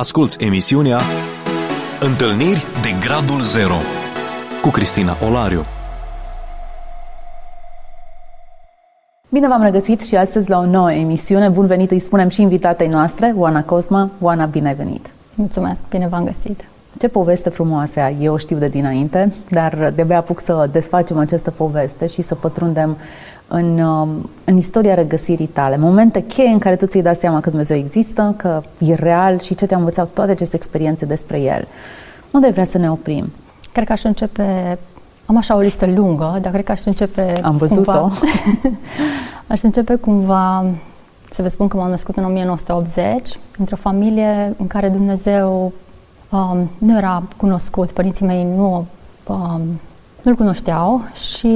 Asculți emisiunea Întâlniri de Gradul Zero cu Cristina Olariu. Bine v-am regăsit și astăzi la o nouă emisiune. Bun venit, îi spunem și invitatei noastre, Oana Cosma. Oana, bine ai venit! Mulțumesc, bine v-am găsit! Ce poveste frumoasă ai, eu o știu de dinainte, dar de-abia apuc să desfacem această poveste și să pătrundem în istoria regăsirii tale. Momente cheie în care tu ți-ai dat seama că Dumnezeu există, că e real și ce te-au învățat toate aceste experiențe despre El. Unde vrea să ne oprim? Cred că aș începe, am așa o listă lungă, dar cred că aș începe Am văzut-o. Aș începe cumva, să vă spun că m-am născut în 1980, într-o familie în care Dumnezeu nu era cunoscut, părinții mei nu-L cunoșteau și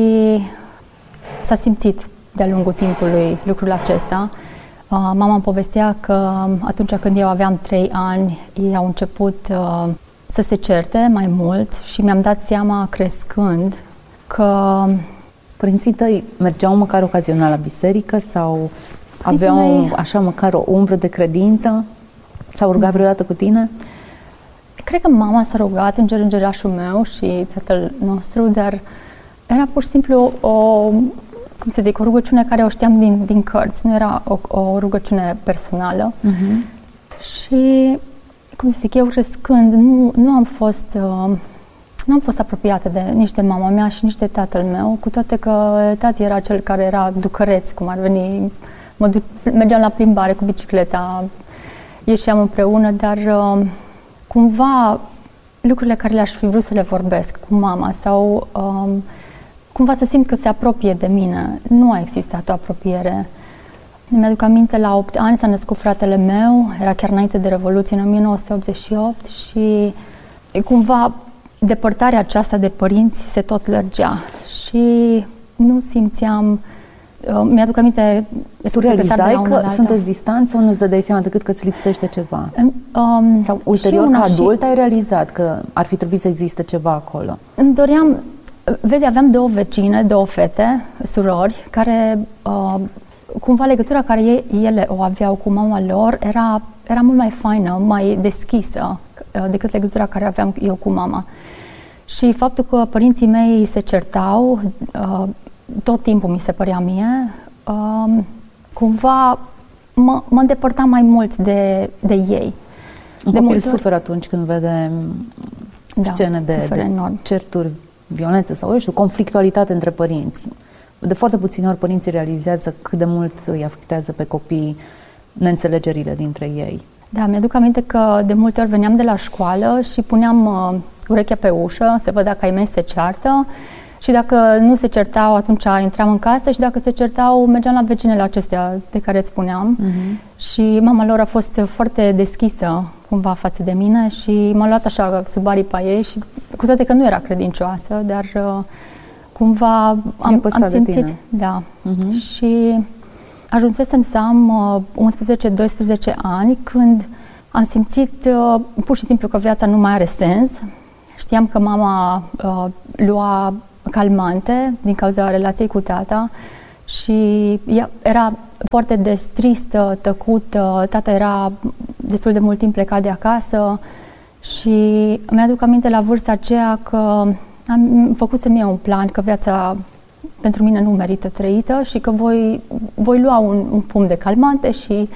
s-a simțit de-a lungul timpului lucrul acesta. Mama îmi povestea că atunci când eu aveam 3 ani, ei au început să se certe mai mult și mi-am dat seama crescând că părinții tăi mergeau măcar ocazional la biserică sau aveau așa măcar o umbră de credință? S-au rugat vreodată cu tine? Cred că mama s-a rugat, îngerașul meu și tatăl nostru, dar era pur și simplu o rugăciune care o știam din cărți, nu era o rugăciune personală. Și, eu crescând, nu am fost apropiată nici de mama mea și nici de tatăl meu, cu toate că tati era cel care era ducăreț, cum ar veni, mergeam la plimbare cu bicicleta, ieșeam împreună, dar cumva lucrurile care le-aș fi vrut să le vorbesc cu mama sau cumva să simt că se apropie de mine, nu a existat o apropiere. Mi-aduc aminte, la 8 ani s-a născut fratele meu, era chiar înainte de Revoluție, în 1988 și cumva depărtarea aceasta de părinți se tot lărgea și nu simțeam. Mi-aduc aminte. Tu realizai că sunteți distanți sau nu-ți dădeai seama decât că îți lipsește ceva? Sau ulterior, ca adult, ai realizat că ar fi trebuit să existe ceva acolo? Îmi doream. Vezi, aveam 2 vecine, 2 fete, surori, care cumva legătura care ele o aveau cu mama lor era mult mai faină, mai deschisă decât legătura care aveam eu cu mama. Și faptul că părinții mei se certau, tot timpul mi se părea mie, cumva mă îndepărta mai mult de ei. Un copil suferă atunci când vede scene de certuri, violență sau, eu știu, conflictualitate între părinți. De foarte puține ori părinții realizează cât de mult îi afectează pe copii neînțelegerile dintre ei. Da, mi-aduc aminte că de multe ori veneam de la școală și puneam urechea pe ușă să văd dacă ai mei se ceartă și dacă nu se certau, atunci intram în casă și dacă se certau, mergeam la vecinele acestea de care îți spuneam. Și mama lor a fost foarte deschisă cumva față de mine și m-a luat așa sub aripa ei și cu toate că nu era credincioasă, dar cumva am simțit. Da. Și ajunsesem să am 11-12 ani când am simțit pur și simplu că viața nu mai are sens. Știam că mama lua calmante din cauza relației cu tata și ea era foarte tristă, tăcută, tata era destul de mult timp plecat de acasă și mi-aduc aminte la vârsta aceea că am făcusem eu un plan că viața pentru mine nu merită trăită și că voi lua un pumn de calmante și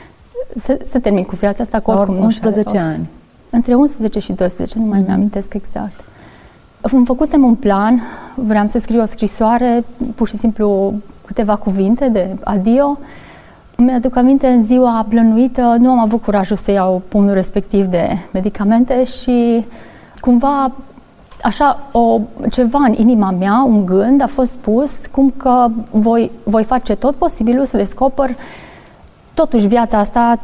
să termin cu viața asta cu oricum. 11 ani. Între 11 și 12, nu mai mi-amintesc exact. Îmi făcusem un plan, vreau să scriu o scrisoare, pur și simplu câteva cuvinte de adio. Mi-aduc aminte, în ziua plănuită, nu am avut curajul să iau pumnul respectiv de medicamente și cumva așa ceva în inima mea, un gând a fost pus, cum că voi face tot posibilul să descoper totuși viața asta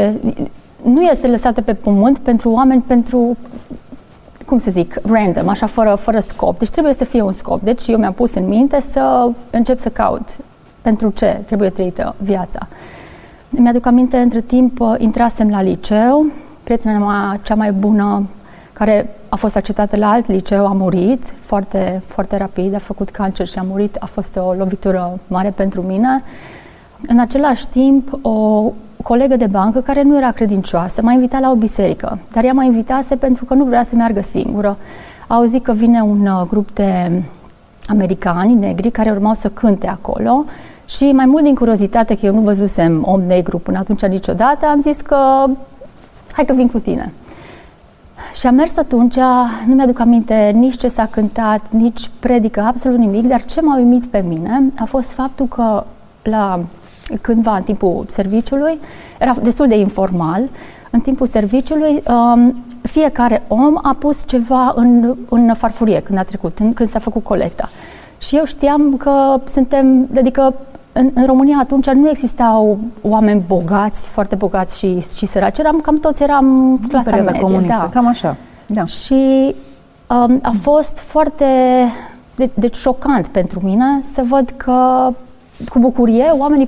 nu este lăsată pe pământ pentru oameni, pentru, cum să zic, random, așa fără scop. Deci trebuie să fie un scop. Deci eu mi-am pus în minte să încep să caut pentru ce trebuie trăită viața. Mi-aduc aminte, între timp, intrasem la liceu, prietena mea cea mai bună, care a fost acceptată la alt liceu, a murit foarte, foarte rapid, a făcut cancer și a murit. A fost o lovitură mare pentru mine. În același timp, colegă de bancă care nu era credincioasă, m-a invitat la o biserică, dar ea m-a invitase pentru că nu vrea să meargă singură. A auzit că vine un grup de americani negri care urmau să cânte acolo și mai mult din curiozitate că eu nu văzusem om negru până atunci niciodată, am zis că hai că vin cu tine. Și am mers atunci, nu mi-aduc aminte nici ce s-a cântat, nici predică, absolut nimic, dar ce m-a uimit pe mine a fost faptul că cândva în timpul serviciului, era destul de informal, în timpul serviciului fiecare om a pus ceva în farfurie când a trecut, când s-a făcut colecta. Și eu știam că adică în România atunci nu existau oameni bogați, foarte bogați și săraci, cam toți eram clasa medie. Comunistă, da. Cam așa. Da. Și a fost foarte deci șocant pentru mine să văd că cu bucurie oamenii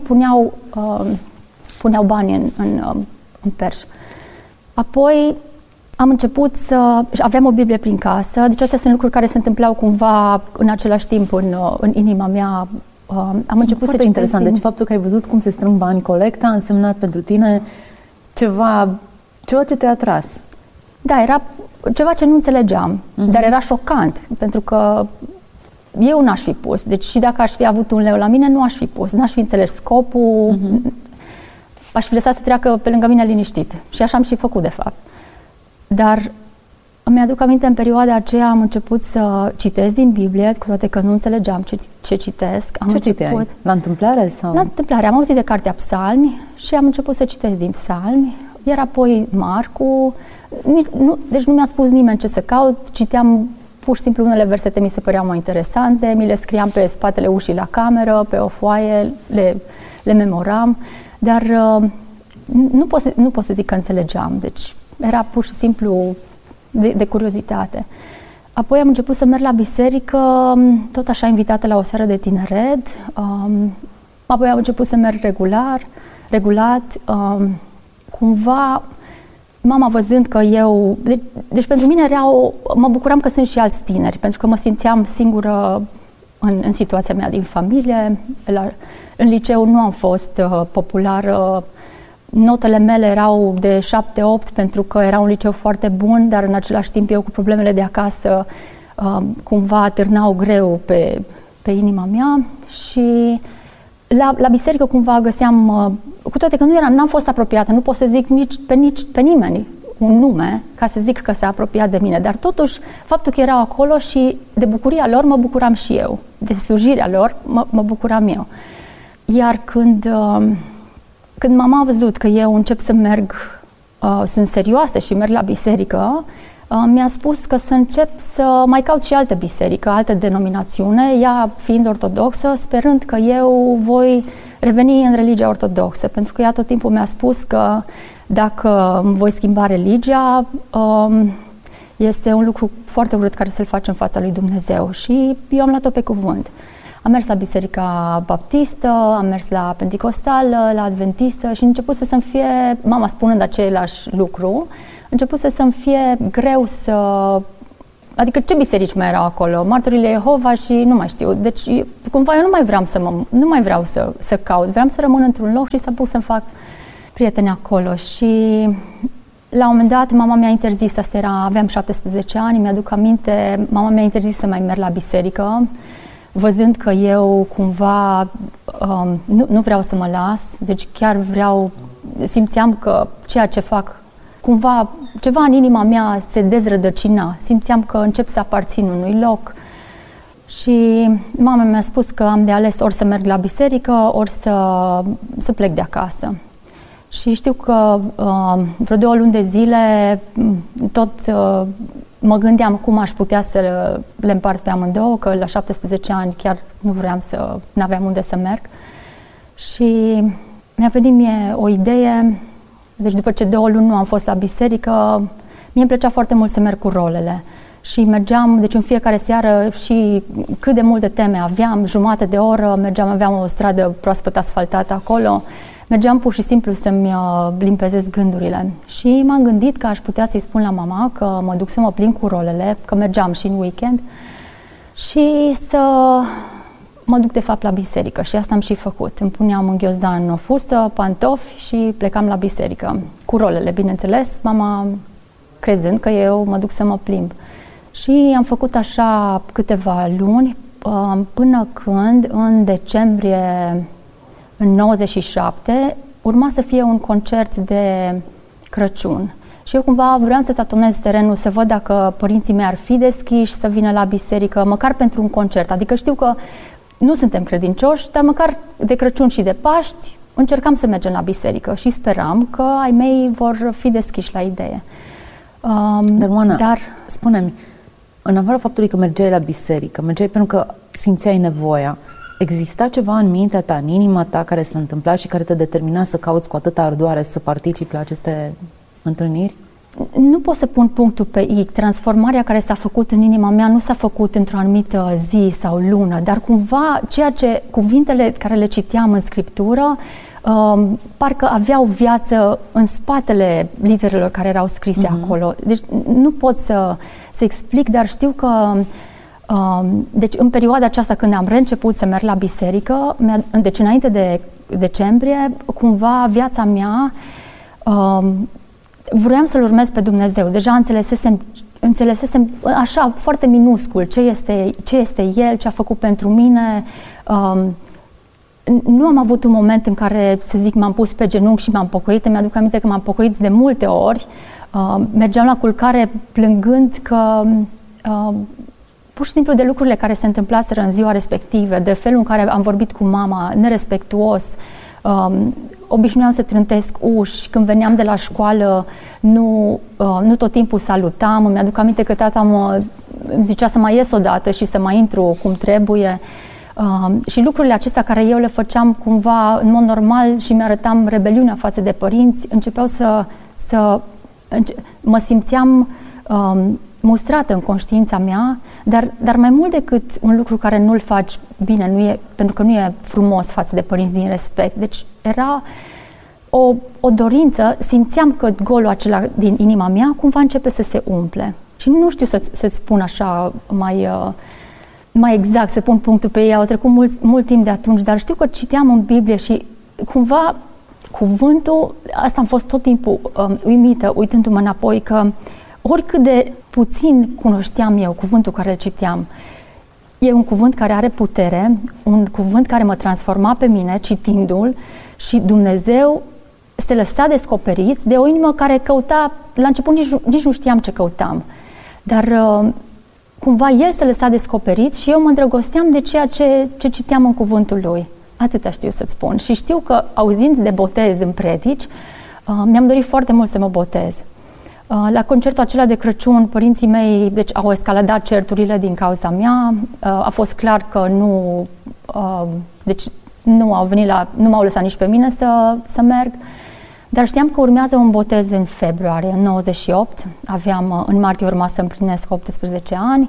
puneau bani în perș. Apoi am început aveam o Biblie prin casă, deci astea sunt lucruri care se întâmplau cumva în același timp în inima mea. Am început foarte interesant, deci faptul că ai văzut cum se strâng bani, colecta, a însemnat pentru tine ceva ce te-a atras. Da, era ceva ce nu înțelegeam, dar era șocant, pentru că eu n-aș fi pus. Deci și dacă aș fi avut un leu la mine, nu aș fi pus. N-aș fi înțeles scopul, aș fi lăsat să treacă pe lângă mine liniștit. Și așa am și făcut, de fapt. Dar îmi aduc aminte, în perioada aceea am început să citesc din Biblie, cu toate că nu înțelegeam ce citesc. Ce citeai? La întâmplare? Sau? La întâmplare. Am auzit de cartea Psalmi și am început să citesc din Psalmi. Iar apoi Marcu. Deci nu mi-a spus nimeni ce să caut. Citeam pur și simplu unele versete mi se păreau mai interesante, mi le scriam pe spatele ușii la cameră, pe o foaie, le memoram, dar nu pot să zic că înțelegeam, deci era pur și simplu de curiozitate. Apoi am început să merg la biserică, tot așa invitată la o seară de tineret, apoi am început să merg regulat, cumva mama văzând că eu... Deci pentru mine mă bucuram că sunt și alți tineri, pentru că mă simțeam singură în situația mea din familie. În liceu nu am fost populară. Notele mele erau de 7-8 pentru că era un liceu foarte bun, dar în același timp eu cu problemele de acasă cumva târnau greu pe inima mea și la biserică cumva găseam, cu toate că n-am fost apropiată, nu pot să zic nici pe nimeni un nume ca să zic că s-a apropiat de mine, dar totuși faptul că erau acolo și de bucuria lor mă bucuram și eu, de slujirea lor mă bucuram eu. Iar când mama a văzut că eu încep să merg, sunt serioasă și merg la biserică, mi-a spus că să încep să mai caut și altă biserică, altă denominațiune, ea fiind ortodoxă, sperând că eu voi reveni în religia ortodoxă, pentru că ea tot timpul mi-a spus că dacă voi schimba religia, este un lucru foarte urât care să-l faci în fața lui Dumnezeu și eu am luat-o pe cuvânt. Am mers la biserica baptistă, am mers la penticostală, la adventistă și a început să-mi fie, mama spunând același lucru, a început să-mi fie greu adică ce biserici mai erau acolo? Martorile Jehova și nu mai știu. Deci cumva eu nu mai vreau să caut, vreau să rămân într-un loc și să pot să-mi fac prieteni acolo. Și la un moment dat mama mi-a interzis, aveam 17 ani, mi-aduc aminte, mama mi-a interzis să mai merg la biserică, văzând că eu cumva nu vreau să mă las, deci chiar simțeam că ceea ce fac, cumva ceva în inima mea se dezrădăcina, simțeam că încep să aparțin unui loc și mama mi-a spus că am de ales ori să merg la biserică, ori să plec de acasă. Și știu că vreo 2 luni de zile tot mă gândeam cum aș putea să le împart pe amândouă, că la 17 ani chiar nu aveam unde să merg. Și mi-a venit mie o idee, deci după ce 2 luni nu am fost la biserică, mie îmi plăcea foarte mult să merg cu rolele. Și mergeam, deci în fiecare seară și cât de multe teme aveam, jumătate de oră, aveam o stradă proaspăt asfaltată acolo, mergeam pur și simplu să-mi limpezesc gândurile. Și m-am gândit că aș putea să-i spun la mama că mă duc să mă plimb cu rolele, că mergeam și în weekend, și mă duc de fapt la biserică și asta am și făcut. Îmi puneam în ghiozdan o fustă, pantofi și plecam la biserică. Cu rolele, bineînțeles, mama crezând că eu mă duc să mă plimb. Și am făcut așa câteva luni, până când în decembrie în 97 urma să fie un concert de Crăciun. Și eu cumva vreau să tatonez terenul, să văd dacă părinții mei ar fi deschiși să vină la biserică, măcar pentru un concert. Adică știu că nu suntem credincioși, dar măcar de Crăciun și de Paști încercam să mergem la biserică și speram că ai mei vor fi deschiși la idee. Dar, Oana, spune-mi, în afară faptului că mergeai la biserică, mergeai pentru că simțeai nevoia, exista ceva în mintea ta, în inima ta care se întâmpla și care te determina să cauți cu atâta ardoare să participi la aceste întâlniri? Nu pot să pun punctul pe I. Transformarea care s-a făcut în inima mea nu s-a făcut într-o anumită zi sau lună, dar cumva cuvintele care le citeam în Scriptură parcă aveau viață în spatele literelor care erau scrise acolo. Deci nu pot să explic, dar știu că deci în perioada aceasta când am reînceput să merg la biserică, deci înainte de decembrie, cumva viața mea vroiam să-L urmez pe Dumnezeu. Deja înțelesesem așa foarte minuscul ce este El, ce a făcut pentru mine. Nu am avut un moment în care, să zic, m-am pus pe genunchi și m-am pocăit. Îmi aduc aminte că m-am pocăit de multe ori. Mergeam la culcare plângând că pur și simplu de lucrurile care se întâmplaseră în ziua respectivă, de felul în care am vorbit cu mama, nerespectuos, obișnuiam să trântesc uși, când veneam de la școală nu tot timpul salutam, îmi aduc aminte că tata îmi zicea să mai ies odată și să mai intru cum trebuie. Și lucrurile acestea care eu le făceam cumva în mod normal și mi-arătam rebeliunea față de părinți, începeau mă simțeam mustrată în conștiința mea, dar mai mult decât un lucru care nu-l faci bine, pentru că nu e frumos față de părinți din respect. Deci era o dorință, simțeam că golul acela din inima mea cumva începe să se umple. Și nu știu să-ți spun așa mai exact, să pun punctul pe ei, au trecut mult timp de atunci, dar știu că citeam în Biblie și cumva cuvântul, asta am fost tot timpul uimită, uitându-mă înapoi, că oricât de puțin cunoșteam eu cuvântul care îl citeam, e un cuvânt care are putere, un cuvânt care mă transforma pe mine citindu-l și Dumnezeu se lăsa descoperit de o inimă care căuta, la început nici nu știam ce căutam, dar cumva El se lăsa descoperit și eu mă îndrăgosteam de ceea ce citeam în cuvântul Lui. Atâta știu să-ți spun. Și știu că, auzind de botez în predici, mi-am dorit foarte mult să mă botez. La concertul acela de Crăciun, părinții mei au escaladat certurile din cauza mea. A fost clar că nu m-au lăsat nici pe mine să merg. Dar știam că urmează un botez în februarie, în 98. În martie urma să împlinesc 18 ani.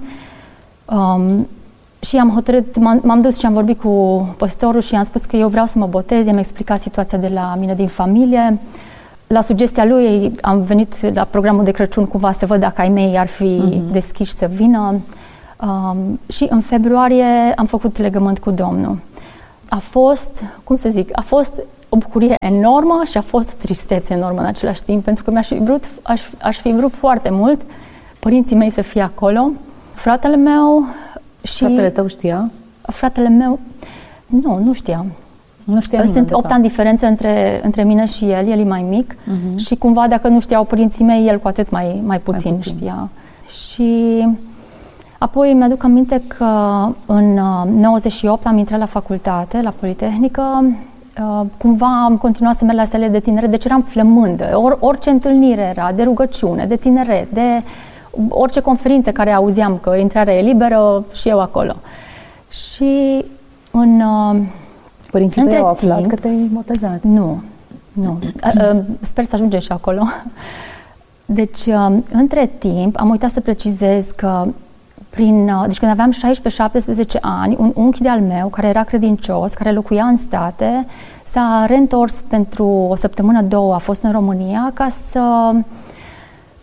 Și am hotărât, m-am dus și am vorbit cu păstorul și i-am spus că eu vreau să mă botez. I-am explicat situația de la mine din familie. La sugestia lui am venit la programul de Crăciun cumva să văd dacă ai mei ar fi deschiși să vină. Și în februarie am făcut legământ cu Domnul. A fost o bucurie enormă și a fost o tristețe enormă în același timp, pentru că aș fi vrut foarte mult părinții mei să fie acolo. Fratele meu și... Fratele tău știa? Fratele meu... Nu știa. Nu știa nimeni, sunt 8 ani diferență între mine și el e mai mic și cumva dacă nu știau părinții mei, el cu atât mai puțin știa. Și apoi mi-aduc aminte că în 98 am intrat la facultate, la Politehnică, cumva am continuat să merg la sale de tineret, deci eram flămândă. Orice întâlnire era de rugăciune, de tineret, de orice conferință care auzeam că intrarea e liberă și eu acolo. Și părinții tăi au aflat că te-ai botezat? Nu. Sper să ajungem și acolo. Deci, între timp, am uitat să precizez că deci când aveam 16-17 ani, un unchi de-al meu, care era credincios, care locuia în state, s-a reîntors pentru o săptămână, două, a fost în România, ca să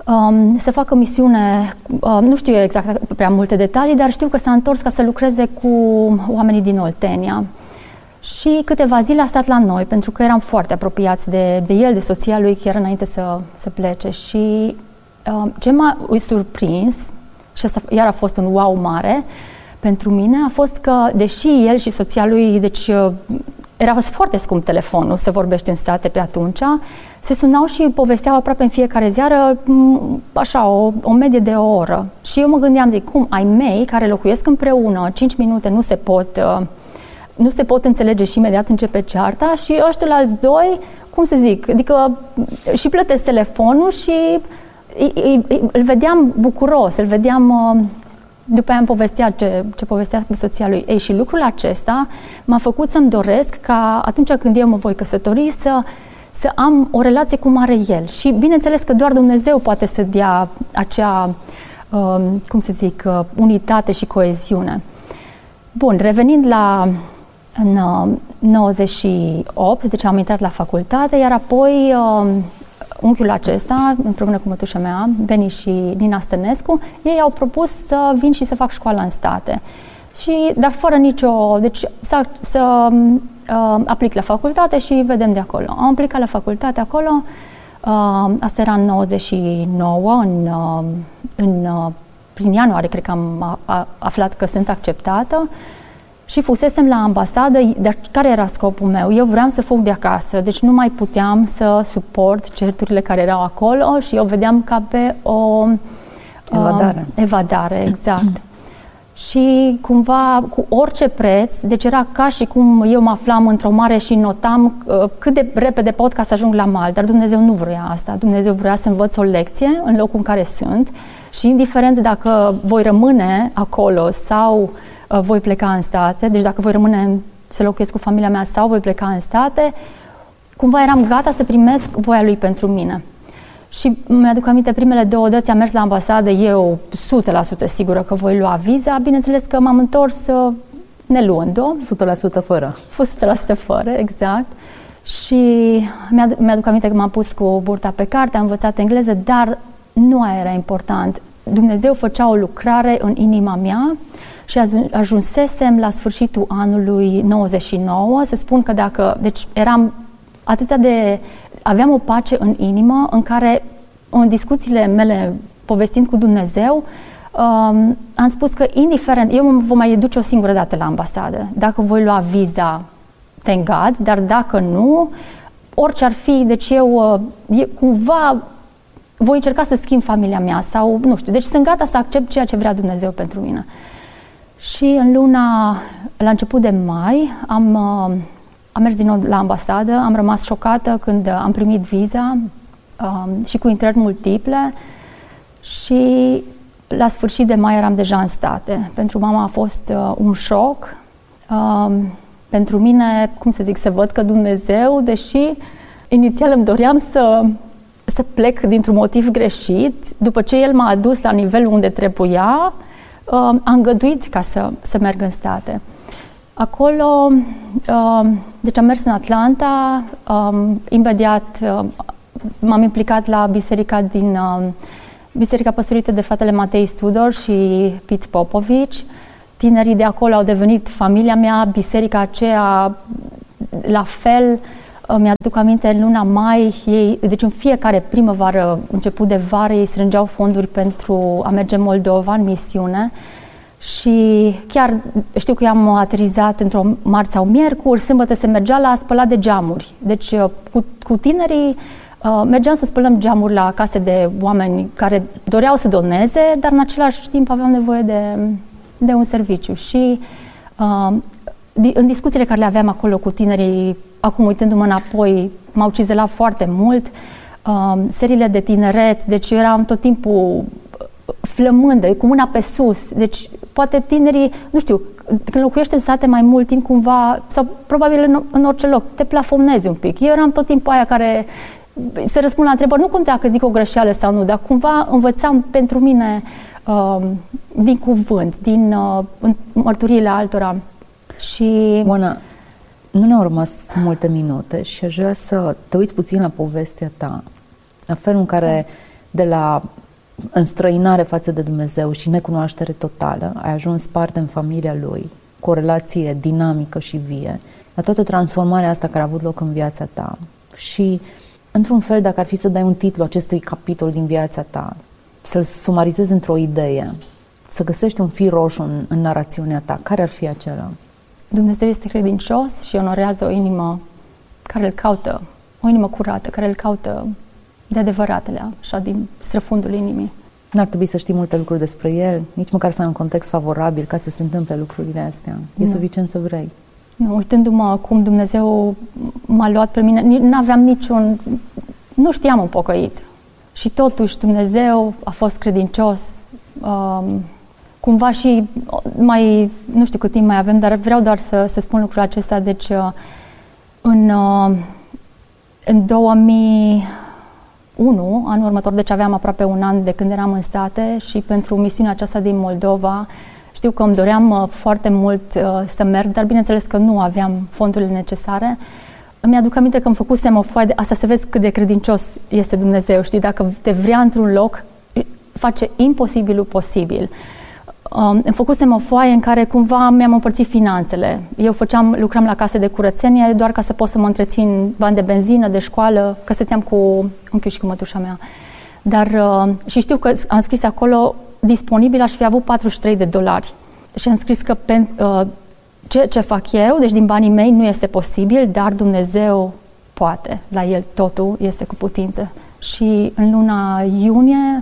să facă misiune, nu știu exact prea multe detalii, dar știu că s-a întors ca să lucreze cu oamenii din Oltenia. Și câteva zile a stat la noi, pentru că eram foarte apropiați de el, de soția lui, chiar înainte să plece. Și ce m-a surprins, și asta iar a fost un wow mare pentru mine, a fost că, deși el și soția lui, deci era foarte scump telefonul, se vorbește în state pe atunci, se sunau și povesteau aproape în fiecare seară, așa, o medie de o oră. Și eu mă gândeam, zic, cum ai mei care locuiesc împreună, 5 minute nu se pot înțelege și imediat începe cearta, și ăștia alți doi, cum să zic, adică și plătesc telefonul și îl vedeam bucuros, îl vedeam, după aia îmi povestea ce povestea cu soția lui. Ei, și lucrul acesta m-a făcut să-mi doresc ca atunci când eu mă voi căsători să am o relație cum are el. Și bineînțeles că doar Dumnezeu poate să dea acea, cum să zic, unitate și coeziune. Bun, revenind în 98, deci am intrat la facultate, iar apoi unchiul acesta, împreună cu mătușa mea, Beni și Nina Stănescu, ei au propus să vin și să fac școala în state. Dar fără deci să aplic la facultate și vedem de acolo. Am aplicat la facultate acolo, asta era în 99, prin ianuarie cred că am aflat că sunt acceptată. Și fusesem la ambasadă, dar care era scopul meu? Eu vreau să fug de acasă, deci nu mai puteam să suport certurile care erau acolo și eu vedeam ca pe o evadare, exact. Și cumva, cu orice preț, deci era ca și cum eu mă aflam într-o mare și notam cât de repede pot ca să ajung la mal, dar Dumnezeu nu vrea asta. Dumnezeu vrea să învăț o lecție în locul în care sunt și indiferent dacă voi rămâne acolo sau voi pleca în state, deci dacă voi rămâne să locuiesc cu familia mea sau voi pleca în state, cumva eram gata să primesc voia lui pentru mine. Și mi-aduc aminte, primele 2 dăți am mers la ambasadă, eu 100% sigură că voi lua viza, bineînțeles că m-am întors neluând-o. 100% fără. 100% fără, exact. Și mi-aduc aminte că m-am pus cu burta pe carte, am învățat engleză, dar nu aia era important. Dumnezeu făcea o lucrare în inima mea și ajunsesem la sfârșitul anului 99, să spun că deci eram aveam o pace în inimă în care, în discuțiile mele povestind cu Dumnezeu, am spus că indiferent, eu mă voi mai duce o singură dată la ambasadă. Dacă voi lua viza, thank God, dar dacă nu, orice ar fi, deci eu cumva voi încerca să schimb familia mea sau nu știu, deci sunt gata să accept ceea ce vrea Dumnezeu pentru mine. Și la început de mai, am mers din nou la ambasadă, am rămas șocată când am primit viza și cu intrări multiple și la sfârșit de mai eram deja în state. Pentru mama a fost un șoc. Pentru mine, cum să zic, să văd că Dumnezeu, deși inițial îmi doream să plec dintr-un motiv greșit, după ce El m-a adus la nivelul unde trebuia, am îngăduit ca să merg în state. Acolo, deci am mers în Atlanta, imediat m-am implicat la Biserica păstorită de fratele Matei Studor și Pete Popovici. Tinerii de acolo au devenit familia mea, biserica aceea la fel. Mi-aduc aminte, în luna mai, deci în fiecare primăvară, început de vară, ei strângeau fonduri pentru a merge în Moldova în misiune și chiar știu că am aterizat într-o marți sau miercuri, sâmbătă se mergea la spălat de geamuri. Deci cu tinerii mergeam să spălăm geamuri la case de oameni care doreau să doneze, dar în același timp aveam nevoie de un serviciu. Și în discuțiile care le aveam acolo cu tinerii, acum uitându-mă înapoi, m-au cizelat foarte mult. Seriile de tineret, deci eu eram tot timpul flămândă, cu mâna pe sus. Deci poate tinerii, nu știu, când locuiești în state mai mult timp cumva, sau probabil în orice loc, te plafonezi un pic. Eu eram tot timpul aia care se răspund la întrebări, nu contea că zic o greșeală sau nu, dar cumva învățam pentru mine din cuvânt, din mărturiile altora. Și Oana, nu ne-au rămas multe minute și aș vrea să te uiți puțin la povestea ta, la felul în care de la înstrăinare față de Dumnezeu și necunoaștere totală, ai ajuns parte în familia Lui, cu o relație dinamică și vie, la toată transformarea asta care a avut loc în viața ta. Și, într-un fel, dacă ar fi să dai un titlu acestui capitol din viața ta, să-l sumarizezi într-o idee, să găsești un fir roșu în narațiunea ta, care ar fi acela? Dumnezeu este credincios și onorează o inimă care îl caută, o inimă curată, care îl caută de adevăratele, așa, din străfundul inimii. N-ar trebui să știi multe lucruri despre El, nici măcar să ai un context favorabil ca să se întâmple lucrurile astea. E suficient să vrei. Nu, uitându-mă cum Dumnezeu m-a luat pe mine, nu știam un pocăit. Și totuși Dumnezeu a fost credincios. Cumva și mai, nu știu cât timp mai avem, dar vreau doar să spun lucrul acesta. Deci în 2001, anul următor, deci aveam aproape un an de când eram în state și pentru misiunea aceasta din Moldova, știu că îmi doream foarte mult să merg, dar bineînțeles că nu aveam fondurile necesare. Îmi aduc aminte că îmi făcusem o foaie de asta, să vezi cât de credincios este Dumnezeu. Știi, dacă te vrea într-un loc, face imposibilul posibil. Îmi făcusem o foaie în care cumva mi-am împărțit finanțele. Eu lucram la case de curățenie doar ca să pot să mă întrețin bani de benzină, de școală, că stăteam cu unchiul și cu mătușa mea. Dar și știu că am scris acolo disponibil, aș fi avut $43. Și am scris că ce fac eu, deci din banii mei nu este posibil, dar Dumnezeu poate. La El totul este cu putință. Și în luna iunie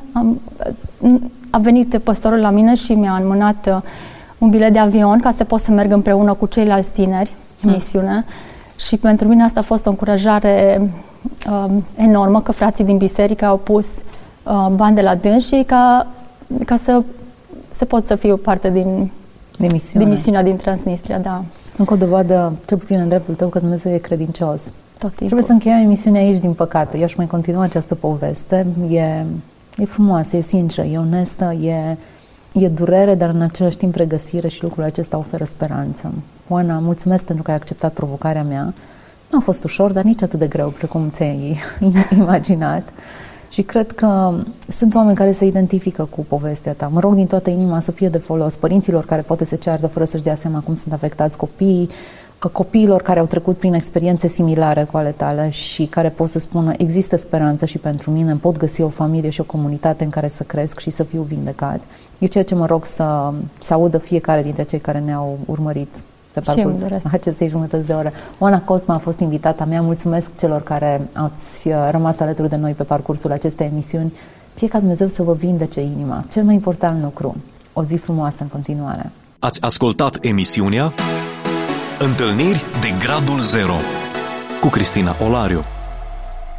a venit păstorul la mine și mi-a înmânat un bilet de avion ca să pot să merg împreună cu ceilalți tineri în misiune. Și pentru mine asta a fost o încurajare enormă, că frații din biserică au pus bani de la dânsii ca să pot să fiu parte din misiunea din Transnistria, da. Încă o dovadă, cel puțin în dreptul tău, că Dumnezeu e credincios. Tot timpul. Trebuie să încheiem emisiunea aici, din păcate. Eu aș mai continua această poveste. E frumoasă, e sinceră, e onestă, e durere, dar în același timp regăsire și lucrul acesta oferă speranță. Oana, mulțumesc pentru că ai acceptat provocarea mea. Nu a fost ușor, dar nici atât de greu precum ți-ai imaginat. Și cred că sunt oameni care se identifică cu povestea ta. Mă rog din toată inima să fie de folos părinților care poate se ceartă fără să-și dea seama cum sunt afectați copiii, copiilor care au trecut prin experiențe similare cu ale tale și care pot să spună există speranță și pentru mine, pot găsi o familie și o comunitate în care să cresc și să fiu vindecat. E ceea ce mă rog să audă fiecare dintre cei care ne-au urmărit pe parcurs acestei jumătăți de oră. Oana Cosma a fost invitata mea. Mulțumesc celor care ați rămas alături de noi pe parcursul acestei emisiuni. Fie ca Dumnezeu să vă vindece inima. Cel mai important lucru. O zi frumoasă în continuare. Ați ascultat emisiunea Întâlniri de Gradul Zero cu Cristina Olariu.